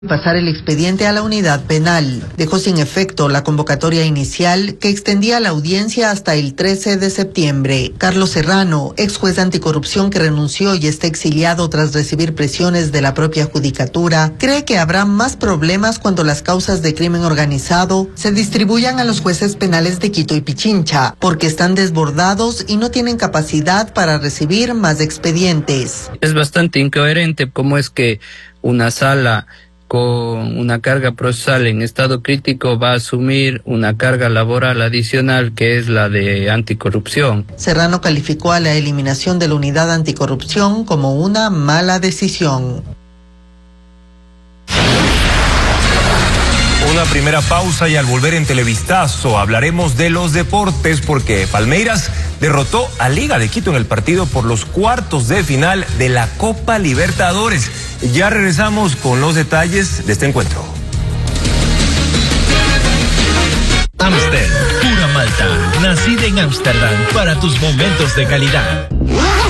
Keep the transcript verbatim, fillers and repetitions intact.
pasar el expediente a la unidad penal. Dejó sin efecto la convocatoria inicial que extendía la audiencia hasta el trece de septiembre. Carlos Serrano, ex juez de anticorrupción que renunció y está exiliado tras recibir presiones de la propia judicatura, cree que habrá más problemas cuando las causas de crimen organizado se distribuyan a los jueces penales de Quito y Pichincha, porque están desbordados y no tienen capacidad para recibir más expedientes. Es bastante incoherente cómo es que una sala con una carga procesal en estado crítico va a asumir una carga laboral adicional que es la de anticorrupción. Serrano calificó a la eliminación de la unidad anticorrupción como una mala decisión. Una primera pausa y al volver en Televistazo hablaremos de los deportes porque Palmeiras derrotó a Liga de Quito en el partido por los cuartos de final de la Copa Libertadores. Ya regresamos con los detalles de este encuentro. Amstel, pura malta, nacida en Ámsterdam para tus momentos de calidad.